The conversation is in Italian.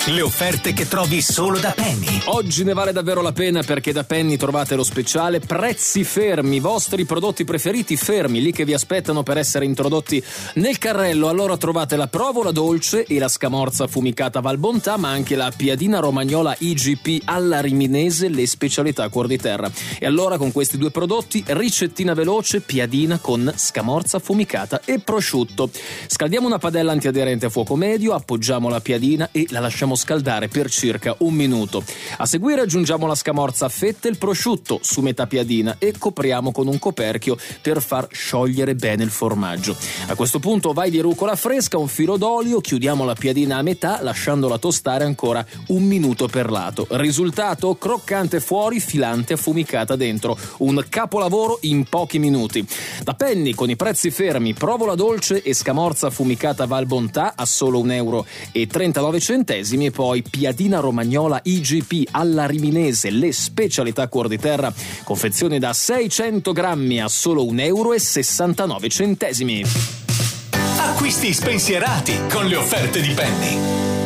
Le offerte che trovi solo da Penny. Oggi ne vale davvero la pena perché da Penny trovate lo speciale prezzi fermi, i vostri prodotti preferiti fermi, lì che vi aspettano per essere introdotti nel carrello. Allora trovate la provola dolce e la scamorza affumicata Valbontà, ma anche la piadina romagnola IGP alla riminese, le specialità cuor di terra. E allora con questi due prodotti, ricettina veloce, piadina con scamorza affumicata e prosciutto. Scaldiamo una padella antiaderente a fuoco medio, appoggiamo la piadina e la lasciamo scaldare per circa un minuto. A seguire aggiungiamo la scamorza a fette e il prosciutto su metà piadina e copriamo con un coperchio per far sciogliere bene il formaggio. A questo punto vai di rucola fresca, un filo d'olio, chiudiamo la piadina a metà lasciandola tostare ancora un minuto per lato. Risultato: croccante fuori, filante affumicata dentro. Un capolavoro in pochi minuti. Da Penny con i prezzi fermi, provola dolce e scamorza affumicata Valbontà a solo €1,39 e poi piadina romagnola IGP alla riminese, le specialità cuor di terra, confezione da 600 grammi a solo €1,69. Acquisti spensierati con le offerte di Penny.